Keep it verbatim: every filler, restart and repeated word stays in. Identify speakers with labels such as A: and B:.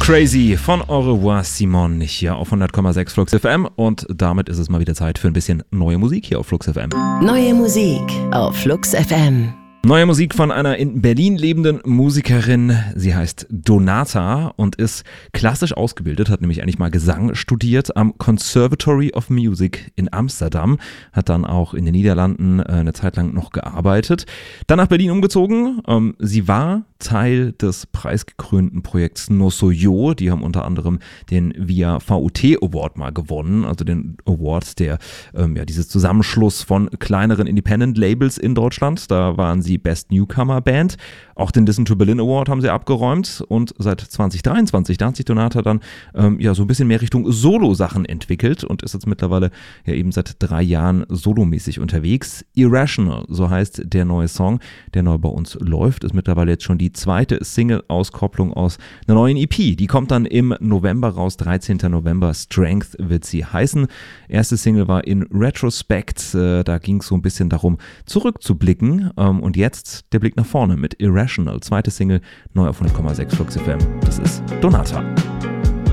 A: Crazy von Au revoir Simon hier auf hundert Komma sechs Flux F M und damit ist es mal wieder Zeit für ein bisschen neue Musik hier auf Flux F M.
B: Neue Musik auf Flux F M.
A: Neue Musik von einer in Berlin lebenden Musikerin. Sie heißt Donata und ist klassisch ausgebildet, hat nämlich eigentlich mal Gesang studiert am Conservatory of Music in Amsterdam, hat dann auch in den Niederlanden äh, eine Zeit lang noch gearbeitet, dann nach Berlin umgezogen. Ähm, sie war Teil des preisgekrönten Projekts No Soy Yo. Die haben unter anderem den Via V U T Award mal gewonnen, also den Award, der ähm, ja dieses Zusammenschluss von kleineren Independent Labels in Deutschland. Da waren sie Best Newcomer Band. Auch den Listen to Berlin Award haben sie abgeräumt und seit zwanzig dreiundzwanzig, da hat sich Donata dann ähm, ja so ein bisschen mehr Richtung Solo-Sachen entwickelt und ist jetzt mittlerweile ja eben seit drei Jahren solomäßig unterwegs. Irrational, so heißt der neue Song, der neu bei uns läuft, ist mittlerweile jetzt schon die zweite Single-Auskopplung aus einer neuen E P. Die kommt dann im November raus, dreizehnten November, Strength wird sie heißen. Erste Single war In Retrospect, äh, da ging es so ein bisschen darum, zurückzublicken ähm, und jetzt der Blick nach vorne mit Irrational. Zweite Single, neu auf hundert Komma sechs Flux F M. Das ist Donata.